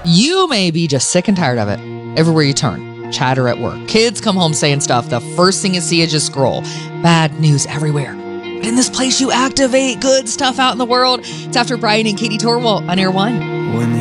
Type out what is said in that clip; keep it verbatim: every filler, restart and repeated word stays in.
You may be just sick and tired of it. Everywhere you turn, chatter at work. Kids come home saying stuff. The first thing you see is just scroll. Bad news everywhere. But in this place, you activate good stuff out in the world. It's After Brian and Katie Torwalt on Air One. When